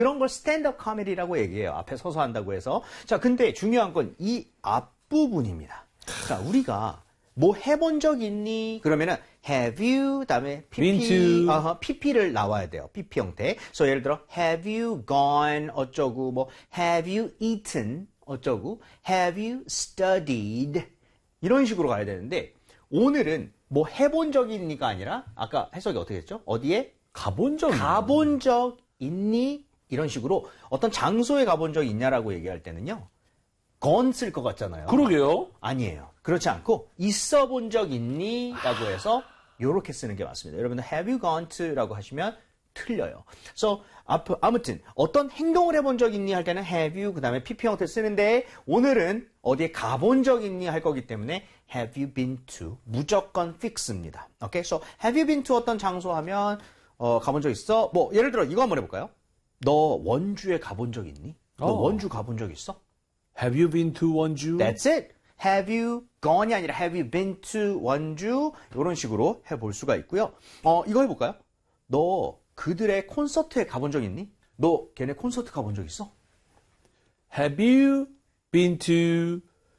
그런 걸 스탠드업 코미디라고 얘기해요. 앞에 서서 한다고 해서. 자, 근데 중요한 건 이 앞부분입니다. 자, 우리가 뭐 해본 적 있니? 그러면은 have you 다음에 PP, PP를 나와야 돼요. PP 형태. 그래서 예를 들어 have you gone 어쩌고 뭐 have you eaten 어쩌고 have you studied 이런 식으로 가야 되는데 오늘은 뭐 해본 적이 있니가 아니라 아까 해석이 어떻게 했죠? 어디에? 가본 적 있니? 이런 식으로 어떤 장소에 가본 적 있냐라고 얘기할 때는요. gone 쓸 것 같잖아요. 그러게요. 아니에요. 그렇지 않고 있어 본 적 있니? 라고 해서 이렇게 쓰는 게 맞습니다. 여러분들 have you gone to 라고 하시면 틀려요. 그래서 아무튼 어떤 행동을 해본 적 있니 할 때는 have you 그 다음에 PP 형태 쓰는데 오늘은 어디에 가본 적 있니 할 거기 때문에 have you been to 무조건 fix입니다. 오케이? So have you been to 어떤 장소 하면 가본 적 있어? 뭐 예를 들어 이거 한번 해볼까요? 너 원주에 가본 적 있니? 너 원주 가본 적 있어? Have you been to 원주? That's it. Have you gone이 아니라 have you been to 원주? 이런 식으로 해볼 수가 있고요. 이거 해볼까요? 너 그들의 콘서트에 가본 적 있니? 너 걔네 콘서트 가본 적 있어? Have you been to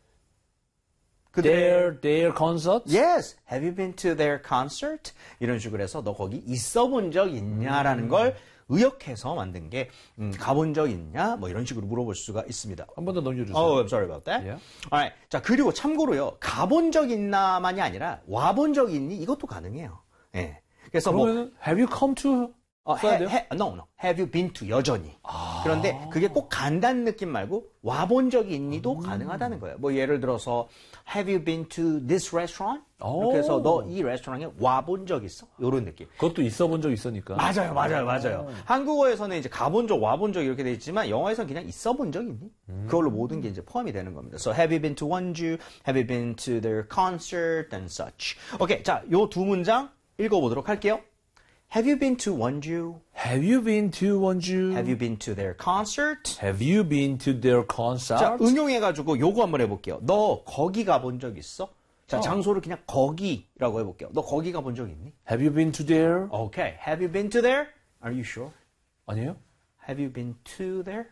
their concert? Yes. Have you been to their concert? 이런 식으로 해서 너 거기 있어 본 적 있냐라는 걸 의역해서 만든 게 가본 적 있냐? 뭐 이런 식으로 물어볼 수가 있습니다. 한 번 더 넘겨주세요. I'm sorry about that. Yeah. Alright. 자, 그리고 참고로요. 가본 적 있나만이 아니라 와본 적 있니? 이것도 가능해요. 예. 그래서 그러면 have you come to 써야 돼요? No. Have you been to 여전히. 그런데 그게 꼭 간다는 느낌 말고 와본 적이 있니도 가능하다는 거예요. 뭐 예를 들어서 Have you been to this restaurant? 이렇게 해서 너 이 레스토랑에 와본 적 있어? 이런 느낌. 그것도 있어 본 적 있으니까. 맞아요. 한국어에서는 이제 가본 적, 와본 적 이렇게 돼 있지만 영어에서는 그냥 있어 본 적 있니? 그걸로 모든 게 이제 포함이 되는 겁니다. So have you been to 원주? Have you been to their concert and such? 오케이, 자, 요 두 문장 읽어보도록 할게요. Have you been to 원주? Have you been to 원주? Have you been to their concert? Have you been to their concert? 자, 응용해가지고 요거 한번 해볼게요. 너 거기 가본 적 있어? 자, 장소를 그냥 거기라고 해볼게요. 너 거기 가본 적 있니? Have you been to there? Okay. Have you been to there? Are you sure? 아니에요? Have you been to there?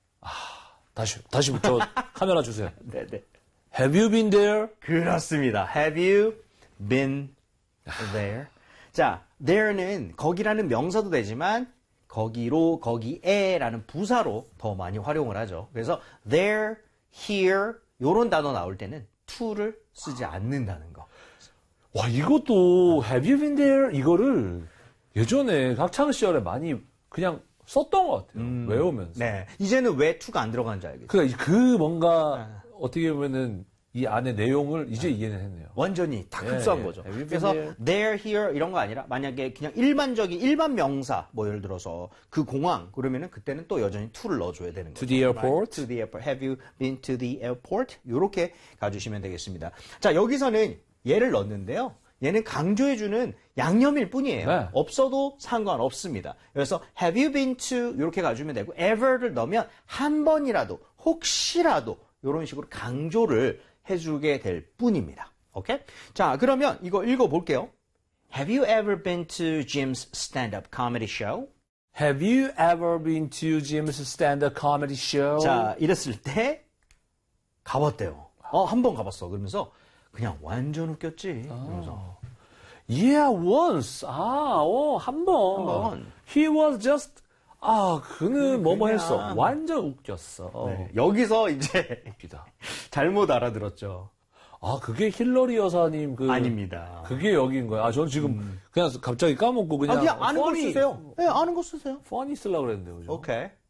다시 저 카메라 주세요. 네네. Have you been there? 그렇습니다. Have you been there? 자, there는 거기라는 명사도 되지만 거기로, 거기에라는 부사로 더 많이 활용을 하죠. 그래서 there, here 이런 단어 나올 때는 to를 쓰지 않는다는 거. 와, 이것도 have you been there? 이거를 예전에 학창 시절에 많이 그냥 썼던 것 같아요. 외우면서. 네. 이제는 왜 to가 안 들어가는지 알겠어요. 그러니까 그 뭔가 어떻게 보면은 이 안에 내용을 이제 이해는 했네요. 완전히 다 흡수한 거죠. 그래서 there, here 이런 거 아니라 만약에 그냥 일반 명사 뭐 예를 들어서 그 공항 그러면은 그때는 또 여전히 to를 넣어줘야 되는 거죠. To the airport. Right? To the airport. Have you been to the airport? 이렇게 가주시면 되겠습니다. 자, 여기서는 얘를 넣는데요. 얘는 강조해주는 양념일 뿐이에요. 네. 없어도 상관없습니다. 그래서 have you been to 이렇게 가주면 되고 ever를 넣으면 한 번이라도 혹시라도 이런 식으로 강조를 해주게 될 뿐입니다. 오케이? 자, 그러면 이거 읽어볼게요. Have you ever been to Jim's stand-up comedy show? Have you ever been to Jim's stand-up comedy show? 자, 이랬을 때 가봤대요. 한 번 가봤어. 그러면서 그냥 완전 웃겼지. 그러면서 Yeah, once. 한 번. He was just 그는 뭐뭐 했어. 완전 웃겼어. 네, 여기서 이제 웃기다. 잘못 알아들었죠. 그게 힐러리 여사님 아닙니다. 그게 여기인 거야. 저는 지금 그냥 갑자기 까먹고 그냥 아는 거 쓰세요. 네, 아는 거 쓰세요. funny 쓰려고 그랬는데, 그죠?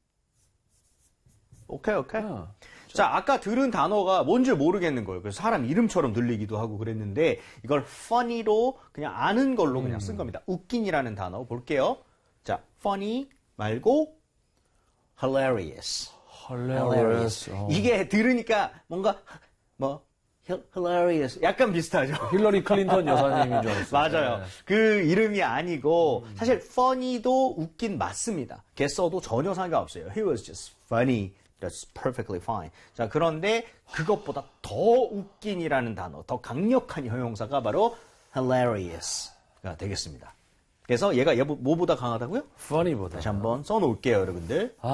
오케이. 자, 아까 들은 단어가 뭔지 모르겠는 거예요. 그래서 사람 이름처럼 들리기도 하고 그랬는데 이걸 funny로 그냥 아는 걸로 그냥 쓴 겁니다. 웃긴이라는 단어 볼게요. 자, funny 말고 hilarious. 이게 들으니까 뭔가 hilarious 약간 비슷하죠. 힐러리 클린턴 여사님인 줄 알았어요. 맞아요. 네. 그 이름이 아니고 사실 funny도 웃긴 맞습니다. 걔 써도 전혀 상관없어요. He was just funny. That's perfectly fine. 자, 그런데 그것보다 더 웃긴이라는 단어, 더 강력한 형용사가 바로 hilarious가 되겠습니다. 그래서 얘가 뭐보다 강하다고요? funny보다. 다시 한번 써놓을게요, 여러분들.